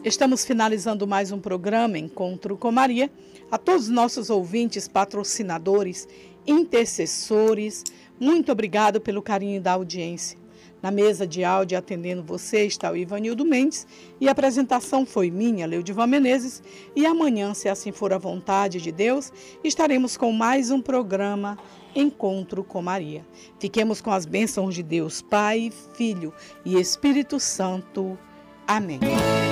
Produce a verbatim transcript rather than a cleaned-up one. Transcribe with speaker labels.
Speaker 1: Estamos finalizando mais um programa Encontro com Maria. A todos os nossos ouvintes, patrocinadores, intercessores, muito obrigado pelo carinho da audiência. Na mesa de áudio, atendendo você, está o Ivanildo Mendes e a apresentação foi minha, Leudivan Menezes. E amanhã, se assim for a vontade de Deus, estaremos com mais um programa Encontro com Maria. Fiquemos com as bênçãos de Deus, Pai, Filho e Espírito Santo. Amém.